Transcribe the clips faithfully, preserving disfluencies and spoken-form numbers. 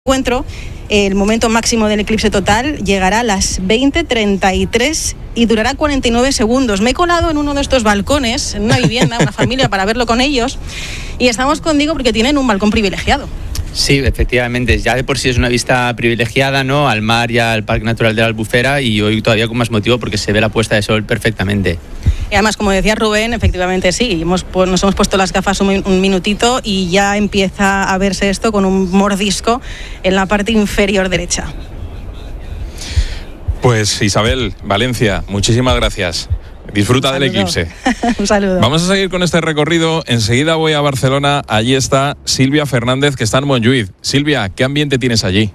encuentro, el momento máximo del eclipse total llegará a las veinte treinta y tres y durará cuarenta y nueve segundos. Me he colado en uno de estos balcones, en una vivienda, una familia, para verlo con ellos, y estamos con Diego porque tienen un balcón privilegiado. Sí, efectivamente, ya de por sí es una vista privilegiada, ¿no?, al mar y al Parque Natural de la Albufera, y hoy todavía con más motivo porque se ve la puesta de sol perfectamente. Y además, como decía Rubén, efectivamente sí, hemos, pues, nos hemos puesto las gafas un, un minutito y ya empieza a verse esto con un mordisco en la parte inferior derecha. Pues Isabel, Valencia, muchísimas gracias. Disfruta del eclipse. Un saludo. Vamos a seguir con este recorrido. Enseguida voy a Barcelona. Allí está Silvia Fernández, que está en Montjuïc. Silvia, ¿qué ambiente tienes allí?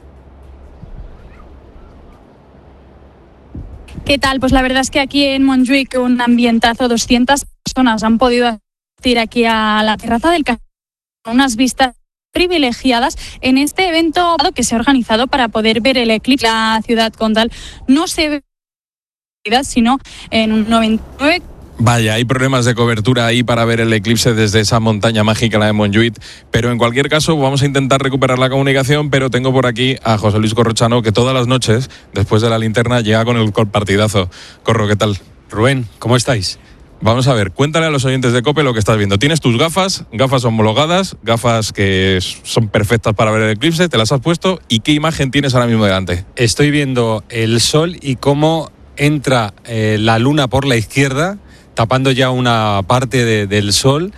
¿Qué tal? Pues la verdad es que aquí en Montjuïc un ambientazo, doscientas personas han podido asistir aquí a la terraza del castillo con unas vistas privilegiadas en este evento que se ha organizado para poder ver el eclipse. La ciudad condal no se ve sino en un noventa y nueve. Vaya, hay problemas de cobertura ahí para ver el eclipse desde esa montaña mágica, la de Montjuïc, pero en cualquier caso vamos a intentar recuperar la comunicación, pero tengo por aquí a José Luis Corrochano, que todas las noches, después de la linterna, llega con el partidazo. Corro, ¿qué tal? Rubén, ¿cómo estáis? Vamos a ver, cuéntale a los oyentes de COPE lo que estás viendo. Tienes tus gafas, gafas homologadas, gafas que son perfectas para ver el eclipse, te las has puesto, ¿y qué imagen tienes ahora mismo delante? Estoy viendo el sol y cómo entra eh, la luna por la izquierda, tapando ya una parte de, del sol,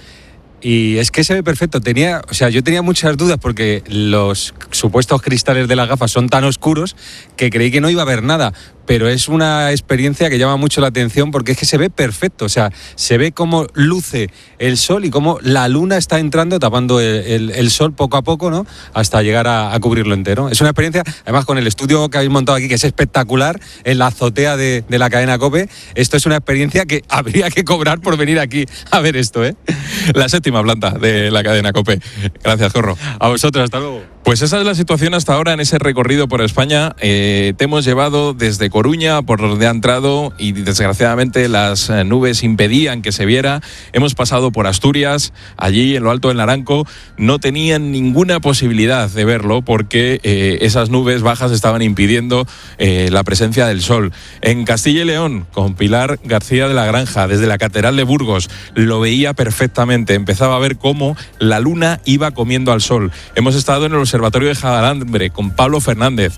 y es que se ve perfecto. Tenía, o sea, yo tenía muchas dudas porque los supuestos cristales de las gafas son tan oscuros que creí que no iba a ver nada, pero es una experiencia que llama mucho la atención porque es que se ve perfecto, o sea, se ve cómo luce el sol y cómo la luna está entrando, tapando el, el, el sol poco a poco, ¿no?, hasta llegar a, a cubrirlo entero. Es una experiencia, además con el estudio que habéis montado aquí, que es espectacular, en la azotea de, de la cadena COPE. Esto es una experiencia que habría que cobrar por venir aquí a ver esto, ¿eh? La séptima planta de la cadena COPE. Gracias, Corro. A vosotros, hasta luego. Pues esa es la situación hasta ahora en ese recorrido por España. Eh, te hemos llevado desde Coruña, por donde ha entrado, y desgraciadamente las nubes impedían que se viera. Hemos pasado por Asturias, allí en lo alto del Naranco, no tenían ninguna posibilidad de verlo porque eh, esas nubes bajas estaban impidiendo eh, la presencia del sol. En Castilla y León, con Pilar García de la Granja, desde la Catedral de Burgos, lo veía perfectamente, empezaba a ver cómo la luna iba comiendo al sol. Hemos estado en el Observatorio de Jaralambre con Pablo Fernández.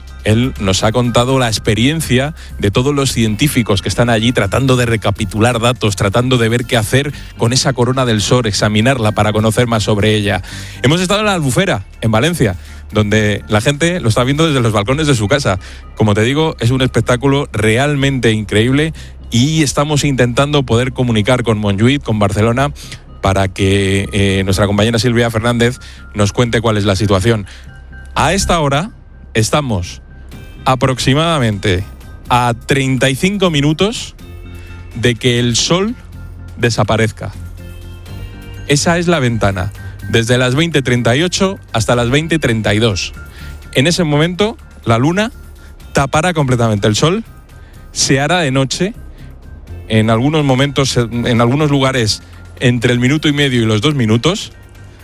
Él nos ha contado la experiencia de todos los científicos que están allí tratando de recapitular datos, tratando de ver qué hacer con esa corona del sol, examinarla para conocer más sobre ella. Hemos estado en la Albufera, en Valencia, donde la gente lo está viendo desde los balcones de su casa. Como te digo, es un espectáculo realmente increíble y estamos intentando poder comunicar con Montjuïc, con Barcelona, para que eh, nuestra compañera Silvia Fernández nos cuente cuál es la situación. A esta hora estamos aproximadamente a treinta y cinco minutos de que el sol desaparezca. Esa es la ventana, desde las veinte treinta y ocho hasta las veinte treinta y dos. En ese momento, la luna tapará completamente el sol, se hará de noche, en algunos momentos, en algunos lugares, entre el minuto y medio y los dos minutos,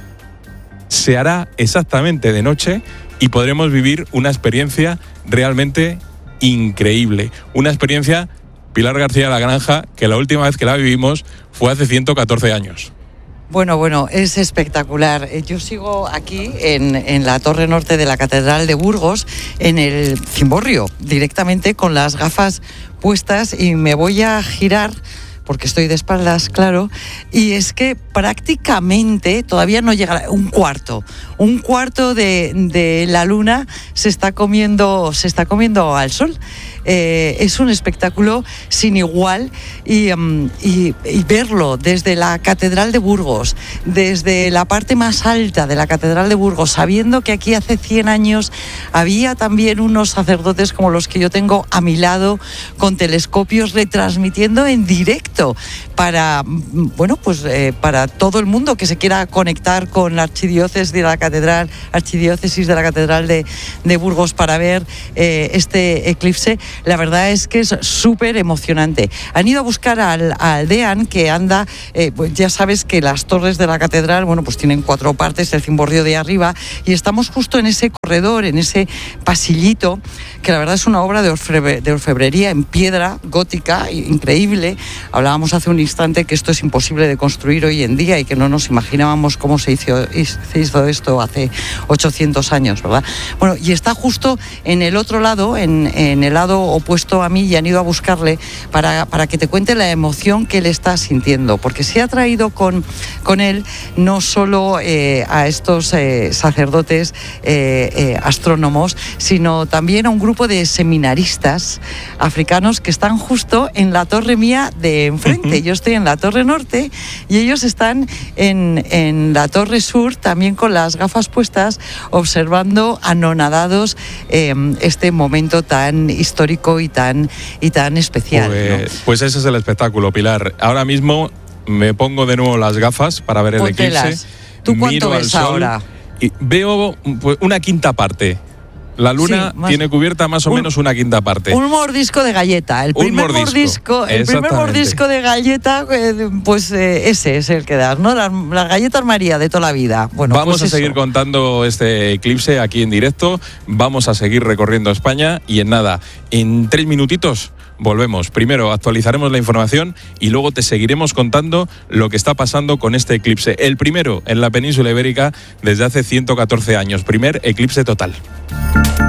se hará exactamente de noche y podremos vivir una experiencia realmente increíble. Una experiencia, Pilar García de la Granja, que la última vez que la vivimos fue hace ciento catorce años. Bueno, bueno, es espectacular. Yo sigo aquí en, en la torre norte de la Catedral de Burgos, en el cimborrio, directamente con las gafas puestas, y me voy a girar porque estoy de espaldas, claro, y es que prácticamente todavía no llega un cuarto, un cuarto de, de la luna se está comiendo, se está comiendo al sol. Eh, es un espectáculo sin igual y, um, y, y verlo desde la Catedral de Burgos, desde la parte más alta de la Catedral de Burgos, sabiendo que aquí hace cien años había también unos sacerdotes como los que yo tengo a mi lado, con telescopios retransmitiendo en directo para, bueno, pues eh, para todo el mundo que se quiera conectar con la archidiócesis de la catedral, archidiócesis de la Catedral de, de Burgos para ver eh, este eclipse. la verdad es que es súper emocionante. Han ido a buscar al, al Deán, que anda, eh, pues ya sabes que las torres de la catedral, bueno, pues tienen cuatro partes, el cimborrio de arriba, y estamos justo en ese corredor, en ese pasillito, que la verdad es una obra de, orfebre, de orfebrería en piedra gótica, increíble. Hablábamos hace un instante que esto es imposible de construir hoy en día y que no nos imaginábamos cómo se hizo, se hizo esto hace ochocientos años, ¿verdad? Bueno, y está justo en el otro lado, en, en el lado opuesto a mí, y han ido a buscarle para, para que te cuente la emoción que él está sintiendo, porque se ha traído con, con él no solo eh, a estos eh, sacerdotes eh, eh, astrónomos, sino también a un grupo de seminaristas africanos que están justo en la torre mía de enfrente. Uh-huh. Yo estoy en la torre norte y ellos están en, en la torre sur, también con las gafas puestas, observando anonadados eh, este momento tan histórico y tan, y tan especial. Pues, ¿no? Pues ese es el espectáculo, Pilar. Ahora mismo me pongo de nuevo las gafas para ver el Póntelas. eclipse. ¿Tú cuánto miro ves al sol ahora? Y veo pues, una quinta parte. La luna sí, tiene cubierta más o un, menos una quinta parte. Un mordisco de galleta. El primer mordisco, mordisco, el primer mordisco de galleta, eh, pues eh, ese es el que das, ¿no? La, la galleta María de toda la vida. Bueno, vamos pues a eso. seguir contando este eclipse aquí en directo. Vamos a seguir recorriendo España y en nada, en tres minutitos volvemos. Primero actualizaremos la información y luego te seguiremos contando lo que está pasando con este eclipse. El primero en la península ibérica desde hace ciento catorce años. Primer eclipse total.